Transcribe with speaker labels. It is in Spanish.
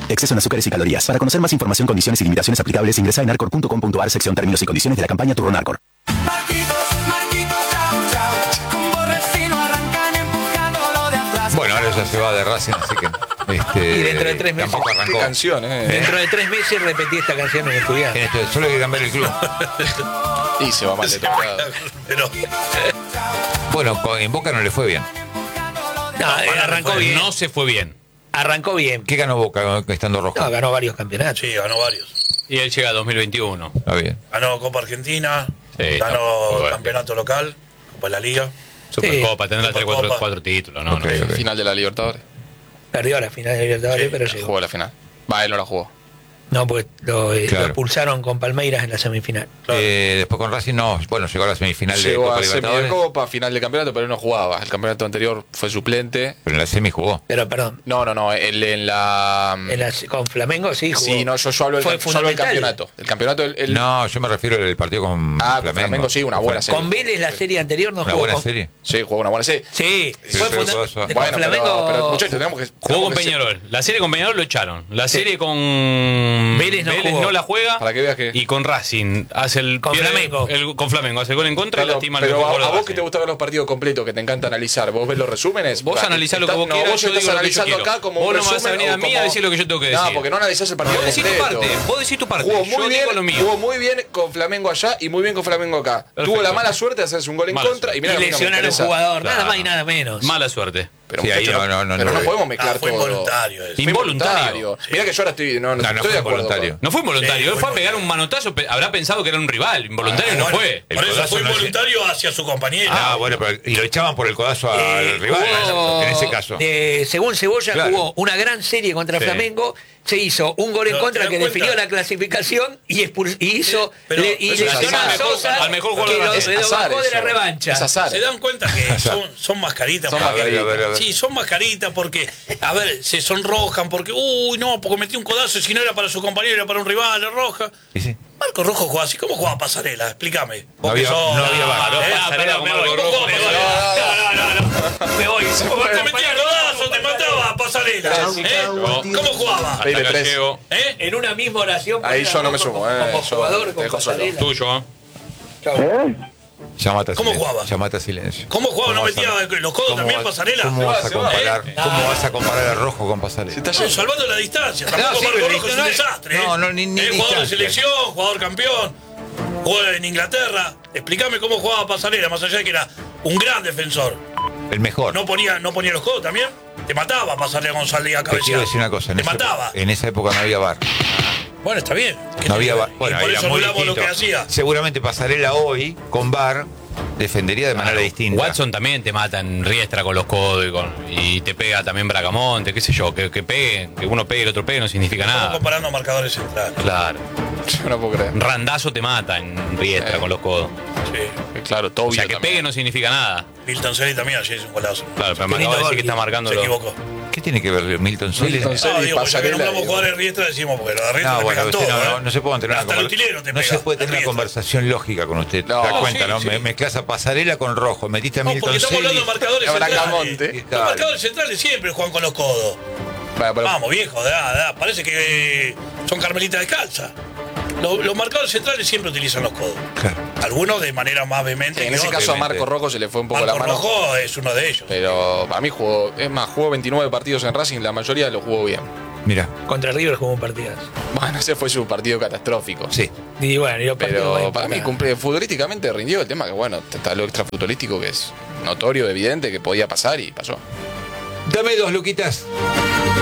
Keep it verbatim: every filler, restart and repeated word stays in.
Speaker 1: Exceso en azúcares y calorías. Para conocer más información, condiciones y limitaciones aplicables, ingresa en arcor punto com punto ar, sección términos y condiciones de la campaña Turrón Arcor.
Speaker 2: Bueno, ahora ya se va de Racing, así que... Este,
Speaker 3: y dentro de tres meses...
Speaker 2: Tampoco arrancó.
Speaker 4: ¿Qué canción, eh?
Speaker 3: Dentro de tres meses repetí esta canción en estudiante.
Speaker 2: Este, solo hay que cambiar el club.
Speaker 4: Y se va mal de temporada.
Speaker 5: Pero
Speaker 2: Bueno, con- en Boca no le fue bien.
Speaker 3: No, eh, arrancó bien.
Speaker 6: No se fue bien.
Speaker 3: Arrancó bien.
Speaker 2: ¿Qué ganó Boca estando rojo?
Speaker 3: No, ganó varios campeonatos.
Speaker 5: sí, ganó varios.
Speaker 6: Y él llega a dos mil veintiuno.
Speaker 2: Está bien.
Speaker 5: Ganó Copa Argentina,
Speaker 6: Sí,
Speaker 5: ganó
Speaker 6: está bueno.
Speaker 5: campeonato local, Copa de la Liga.
Speaker 6: Supercopa, tendrá tres, cuatro,
Speaker 5: Supercopa.
Speaker 6: cuatro títulos, ¿no?
Speaker 2: Ok,
Speaker 6: no.
Speaker 2: ok.
Speaker 4: Final de la Libertadores.
Speaker 3: Perdió a la final de Libertadores,
Speaker 5: Sí,
Speaker 3: pero llegó.
Speaker 4: Jugó la final. Va, él no la jugó.
Speaker 3: No, porque lo, eh,
Speaker 2: Claro.
Speaker 3: lo expulsaron con Palmeiras en la semifinal.
Speaker 5: Claro.
Speaker 2: Eh, después con Racing no, bueno, llegó a la semifinal de
Speaker 4: Llegó
Speaker 2: Copa
Speaker 4: a semi de
Speaker 2: Libertadores,
Speaker 4: Copa, final de campeonato, pero él no jugaba. El campeonato anterior fue suplente.
Speaker 2: pero en la semi jugó.
Speaker 3: Pero perdón,
Speaker 4: No, no, no. Él en la.
Speaker 3: en la- con Flamengo sí jugó.
Speaker 4: Sí, no, yo, yo hablo del,
Speaker 3: Fue
Speaker 4: cam- yo hablo del
Speaker 3: fundamental.
Speaker 4: campeonato. El campeonato. El, el-
Speaker 2: No, yo me refiero al partido con
Speaker 4: Ah, con
Speaker 2: Flamengo.
Speaker 4: Flamengo, sí, una buena
Speaker 2: Fue-
Speaker 4: serie.
Speaker 3: Con Vélez la serie anterior no
Speaker 2: Una
Speaker 3: jugó.
Speaker 2: buena
Speaker 3: con-
Speaker 2: serie.
Speaker 4: Sí, jugó una buena serie.
Speaker 3: Sí,
Speaker 2: Pero-
Speaker 3: fue
Speaker 2: pero-
Speaker 3: funda-
Speaker 2: pero-
Speaker 3: con
Speaker 4: Bueno, pero,
Speaker 3: Flamengo.
Speaker 4: pero muchachos, tenemos que.
Speaker 6: Jugó
Speaker 4: tenemos
Speaker 6: con
Speaker 4: que ser-
Speaker 6: Peñarol. La serie con Peñarol lo echaron. La
Speaker 3: Sí.
Speaker 6: serie con
Speaker 3: Vélez no jugó.
Speaker 6: la juega.
Speaker 4: Para que veas que-
Speaker 6: Y con Racing hace el
Speaker 3: Con
Speaker 6: pierde
Speaker 3: Flamengo.
Speaker 6: el- con Flamengo hace el gol en contra y
Speaker 4: Claro,
Speaker 6: lastima el
Speaker 4: pero
Speaker 6: mejor
Speaker 4: a,
Speaker 6: gol de
Speaker 4: a vos
Speaker 6: Racing.
Speaker 4: que te gusta ver los partidos completos, que te encanta analizar, vos ves los resúmenes.
Speaker 6: Vos
Speaker 4: Va,
Speaker 6: analizás lo que
Speaker 4: estás-
Speaker 6: vos
Speaker 4: no,
Speaker 6: quieras,
Speaker 4: vos
Speaker 6: yo
Speaker 4: estás
Speaker 6: digo lo que yo
Speaker 4: analizando
Speaker 6: quiero.
Speaker 4: acá como
Speaker 6: Vos
Speaker 4: un
Speaker 6: no me vas a
Speaker 4: resumen
Speaker 6: venir a
Speaker 4: o
Speaker 6: mí a
Speaker 4: como-
Speaker 6: decir lo que yo tengo que decir.
Speaker 4: No, porque no analizás el partido
Speaker 6: Vos decís tu
Speaker 4: completo.
Speaker 6: parte, vos decís tu parte.
Speaker 4: Jugó
Speaker 6: Yo
Speaker 4: muy
Speaker 6: digo
Speaker 4: bien,
Speaker 6: lo mío.
Speaker 4: jugó muy bien con Flamengo allá y muy bien con Flamengo acá.
Speaker 6: Perfecto.
Speaker 4: Tuvo la mala suerte de hacerse un gol en
Speaker 6: Mala
Speaker 4: contra
Speaker 6: suerte.
Speaker 4: y mira
Speaker 3: Y
Speaker 4: que a mí no me
Speaker 3: lesionar a un
Speaker 4: interesa.
Speaker 3: jugador, nada
Speaker 6: Claro.
Speaker 3: más y nada menos.
Speaker 6: Mala suerte.
Speaker 4: Pero,
Speaker 2: Sí, ahí
Speaker 4: muchachos,
Speaker 2: no, no, no,
Speaker 4: pero
Speaker 2: no.
Speaker 4: no podemos mezclar
Speaker 5: Ah, fue
Speaker 4: todo.
Speaker 5: involuntario eso.
Speaker 4: Fue
Speaker 6: Involuntario.
Speaker 4: Mirá que yo ahora estoy. No, no,
Speaker 2: No, no
Speaker 4: estoy
Speaker 2: fue
Speaker 4: de acuerdo.
Speaker 2: involuntario.
Speaker 6: No fue involuntario,
Speaker 5: Sí,
Speaker 6: él
Speaker 5: fue
Speaker 6: fue a pegar un manotazo, pe- habrá pensado que era un rival. Involuntario no
Speaker 5: Bueno,
Speaker 6: fue.
Speaker 5: Por eso fue involuntario hacia su compañero.
Speaker 2: Ah, bueno, pero y lo echaban por el codazo al
Speaker 3: Eh,
Speaker 2: rival,
Speaker 3: jugó,
Speaker 2: en ese caso.
Speaker 3: eh, según Cebolla,
Speaker 2: Claro.
Speaker 3: jugó una gran serie contra
Speaker 6: Sí.
Speaker 3: Flamengo. Se hizo un gol en
Speaker 5: Pero,
Speaker 3: contra
Speaker 5: ¿te
Speaker 3: que
Speaker 5: das
Speaker 3: definió
Speaker 5: cuenta?
Speaker 3: la clasificación y, expul- y hizo
Speaker 5: Sí, pero
Speaker 3: le- y
Speaker 5: eso es
Speaker 3: lesionó a
Speaker 5: azar.
Speaker 3: Sosa
Speaker 6: Al mejor jugador
Speaker 3: que
Speaker 6: de
Speaker 3: lo,
Speaker 6: Racing.
Speaker 3: lo
Speaker 4: Es azar
Speaker 3: bajó de la
Speaker 4: eso.
Speaker 3: revancha.
Speaker 4: Es azar.
Speaker 5: Se dan cuenta que son, son mascaritas.
Speaker 4: Son
Speaker 5: porque-
Speaker 4: mascaritas.
Speaker 2: A ver, a ver.
Speaker 5: Sí, son mascaritas porque, a ver, se sonrojan porque, uy, no, porque metí un codazo y si no era para su compañero, era para un rival, le roja.
Speaker 2: Y sí.
Speaker 5: Marco Rojo juega así. ¿Cómo juega Pasarela? Explícame. Vos
Speaker 2: No
Speaker 5: que
Speaker 2: había-
Speaker 5: sos-
Speaker 2: no había VAR.
Speaker 5: ¿eh?
Speaker 6: Pasarela
Speaker 5: Perdón,
Speaker 6: con
Speaker 5: me
Speaker 6: Marco
Speaker 5: voy.
Speaker 6: Rojo,
Speaker 5: ¿Cómo
Speaker 6: me
Speaker 5: me
Speaker 6: voy.
Speaker 5: voy? No, no, no, no.
Speaker 3: Me voy.
Speaker 5: Te metía codazo, te mataba Pasarela. ¿eh? ¿Cómo jugaba?
Speaker 6: Hasta
Speaker 4: Peile
Speaker 6: acá
Speaker 4: tres.
Speaker 6: llego.
Speaker 5: ¿Eh?
Speaker 3: En una misma oración.
Speaker 4: Ahí
Speaker 3: ponía
Speaker 4: yo no me
Speaker 3: Rojo
Speaker 4: sumo,
Speaker 3: como-
Speaker 4: eh,
Speaker 3: como
Speaker 4: yo
Speaker 3: jugador
Speaker 4: te
Speaker 3: con
Speaker 4: dejo solo.
Speaker 3: Pasarela.
Speaker 6: Tuyo, ¿eh?
Speaker 2: Llamate a
Speaker 5: ¿Cómo
Speaker 2: silencio.
Speaker 5: jugaba?
Speaker 2: Llamate a silencio.
Speaker 5: ¿Cómo jugaba? ¿No
Speaker 2: vas a-
Speaker 5: metía los codos
Speaker 2: cómo
Speaker 5: también
Speaker 2: vas-
Speaker 5: Pasarela?
Speaker 2: ¿Cómo vas a
Speaker 5: Se va,
Speaker 2: comparar,
Speaker 5: ¿eh?
Speaker 2: ¿cómo vas a comparar a Rojo con Pasarela?
Speaker 4: Se está
Speaker 5: No,
Speaker 4: yendo.
Speaker 5: salvando la distancia. Tampoco
Speaker 2: sí,
Speaker 5: Marco
Speaker 2: pero
Speaker 5: Rojo es
Speaker 2: no
Speaker 5: un
Speaker 2: es-
Speaker 5: desastre.
Speaker 2: no,
Speaker 5: ¿eh?
Speaker 2: no, ni- ni
Speaker 5: Es jugador de
Speaker 2: distancia.
Speaker 5: selección, jugador campeón. Jugó en Inglaterra. Explícame cómo jugaba Pasarela, más allá de que era un gran defensor.
Speaker 2: El mejor.
Speaker 5: ¿No ponía, no ponía los codos también? Te mataba Pasarela González a
Speaker 2: Te quiero
Speaker 5: cabecear.
Speaker 2: decir una cosa. En
Speaker 5: Te
Speaker 2: esa,
Speaker 5: mataba.
Speaker 2: época, en esa época no había VAR.
Speaker 5: Bueno, está bien. ¿Qué
Speaker 2: No
Speaker 5: te
Speaker 2: había
Speaker 5: digo?
Speaker 2: VAR. Bueno,
Speaker 5: y por
Speaker 2: era
Speaker 5: eso
Speaker 2: muy
Speaker 5: anulamos lo
Speaker 2: distinto.
Speaker 5: que hacía.
Speaker 2: Seguramente Pasarela hoy, con VAR, defendería de manera distinta.
Speaker 6: Watson también te mata en Riestra con los codos y, con- y te pega también Bracamonte, qué sé yo, que, que pegue, que uno pegue y el otro pegue no significa
Speaker 5: Estamos
Speaker 6: nada.
Speaker 5: comparando marcadores centrales.
Speaker 6: Claro.
Speaker 4: Yo no puedo creer.
Speaker 6: Randazo te mata en Riestra
Speaker 4: Eh.
Speaker 6: con los codos.
Speaker 5: Sí.
Speaker 4: Claro, todo
Speaker 6: O sea,
Speaker 4: bien.
Speaker 6: que pegue no significa nada.
Speaker 5: Milton Celi también ayer hizo un golazo.
Speaker 6: Claro, pero me
Speaker 3: Qué lindo
Speaker 6: acabo de decir
Speaker 3: gol,
Speaker 6: que está marcando
Speaker 5: Se
Speaker 6: los...
Speaker 5: equivocó.
Speaker 2: ¿Qué tiene que ver Milton Celis?
Speaker 4: Milton Celis.
Speaker 5: No, digo, porque ya que
Speaker 4: Pasarela,
Speaker 5: nombramos
Speaker 4: digo.
Speaker 5: jugadores de Riestra, decimos, porque los de Riestra
Speaker 2: No,
Speaker 5: te
Speaker 2: bueno,
Speaker 5: pegan
Speaker 2: usted
Speaker 5: todo,
Speaker 2: no,
Speaker 5: ¿eh?
Speaker 2: no, no se puede tener una
Speaker 5: Hasta el
Speaker 2: conver-
Speaker 5: utilero te
Speaker 2: no
Speaker 5: pega.
Speaker 2: se puede
Speaker 5: de
Speaker 2: tener una
Speaker 5: Riestra.
Speaker 2: conversación lógica con usted.
Speaker 4: No,
Speaker 2: ¿Te das
Speaker 4: no,
Speaker 2: cuenta,
Speaker 5: sí,
Speaker 2: no?
Speaker 5: sí.
Speaker 2: Me mezclas a Pasarela con Rojo, metiste a
Speaker 5: No,
Speaker 2: Milton
Speaker 5: porque estamos hablando de
Speaker 2: Celis.
Speaker 5: marcadores
Speaker 4: A
Speaker 5: centrales.
Speaker 4: Bracamonte.
Speaker 5: Los
Speaker 2: Claro.
Speaker 5: marcadores centrales siempre juegan con los codos.
Speaker 4: Bueno, pero-
Speaker 5: Vamos, viejo, da, da. Parece que son carmelitas descalzas. Los, los marcadores centrales siempre utilizan los codos.
Speaker 2: Claro.
Speaker 5: Algunos de manera más vehemente.
Speaker 4: en
Speaker 5: que
Speaker 4: ese
Speaker 5: otros.
Speaker 4: caso a Marco Rojo se le fue un poco
Speaker 5: Marco
Speaker 4: la mano.
Speaker 5: Rojo es uno de ellos.
Speaker 4: Pero para mí jugó, es más, jugó veintinueve partidos en Racing, la mayoría lo jugó bien.
Speaker 2: Mira,
Speaker 3: Contra River jugó un partido.
Speaker 4: Bueno, ese fue su partido catastrófico.
Speaker 2: sí.
Speaker 3: Y bueno, y los partidos
Speaker 4: Pero
Speaker 3: van
Speaker 4: para mí
Speaker 3: para-
Speaker 4: cumple, futbolísticamente rindió el tema que bueno, está lo extra futbolístico que es notorio, evidente, que podía pasar y pasó.
Speaker 2: Dame dos, Luquitas.